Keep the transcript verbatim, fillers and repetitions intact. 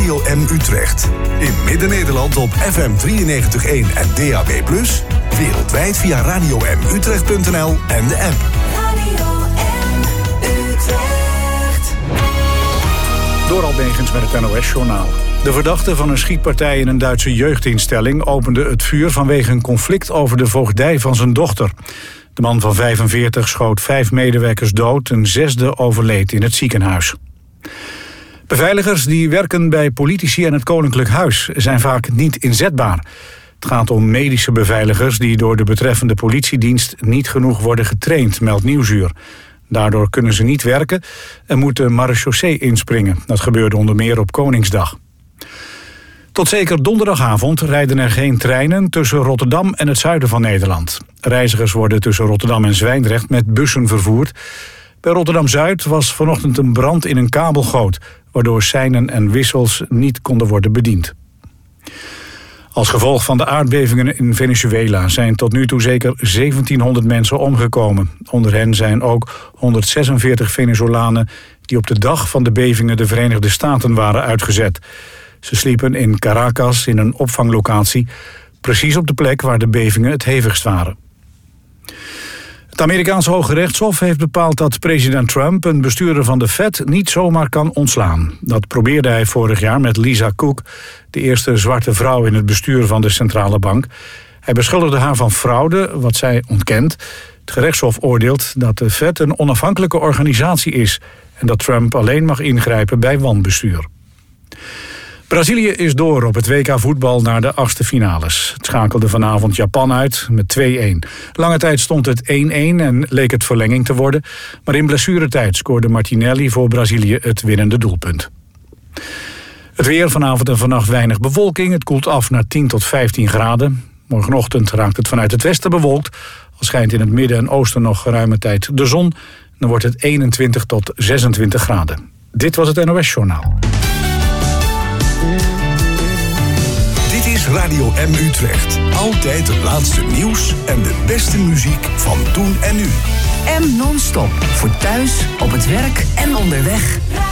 Radio M Utrecht. In Midden-Nederland op F M drieënnegentig komma één en D A B plus. Wereldwijd via radio m utrecht punt n l en de app. Radio M Utrecht. Door Albegens met het N O S-journaal. De verdachte van een schietpartij in een Duitse jeugdinstelling opende het vuur vanwege een conflict over de voogdij van zijn dochter. De man van vijfenveertig schoot vijf medewerkers dood, een zesde overleed in het ziekenhuis. Beveiligers die werken bij politici en het Koninklijk Huis zijn vaak niet inzetbaar. Het gaat om medische beveiligers die door de betreffende politiedienst niet genoeg worden getraind, meldt Nieuwsuur. Daardoor kunnen ze niet werken en moet de marechaussee inspringen. Dat gebeurde onder meer op Koningsdag. Tot zeker donderdagavond rijden er geen treinen tussen Rotterdam en het zuiden van Nederland. Reizigers worden tussen Rotterdam en Zwijndrecht met bussen vervoerd. Bij Rotterdam-Zuid was vanochtend een brand in een kabelgoot, waardoor seinen en wissels niet konden worden bediend. Als gevolg van de aardbevingen in Venezuela zijn tot nu toe zeker zeventienhonderd mensen omgekomen. Onder hen zijn ook honderdzesenveertig Venezolanen die op de dag van de bevingen de Verenigde Staten waren uitgezet. Ze sliepen in Caracas in een opvanglocatie, precies op de plek waar de bevingen het hevigst waren. Het Amerikaanse Hoge Rechtshof heeft bepaald dat president Trump een bestuurder van de Fed niet zomaar kan ontslaan. Dat probeerde hij vorig jaar met Lisa Cook, de eerste zwarte vrouw in het bestuur van de centrale bank. Hij beschuldigde haar van fraude, wat zij ontkent. Het gerechtshof oordeelt dat de Fed een onafhankelijke organisatie is en dat Trump alleen mag ingrijpen bij wanbestuur. Brazilië is door op het W K voetbal naar de achtste finales. Het schakelde vanavond Japan uit met twee-een. Lange tijd stond het één-één en leek het verlenging te worden. Maar in blessuretijd scoorde Martinelli voor Brazilië het winnende doelpunt. Het weer, vanavond en vannacht weinig bewolking. Het koelt af naar tien tot vijftien graden. Morgenochtend raakt het vanuit het westen bewolkt. Al schijnt in het midden en oosten nog geruime tijd de zon. Dan wordt het eenentwintig tot zesentwintig graden. Dit was het N O S-journaal. Dit is Radio M Utrecht. Altijd het laatste nieuws en de beste muziek van toen en nu. M non-stop. Voor thuis, op het werk en onderweg.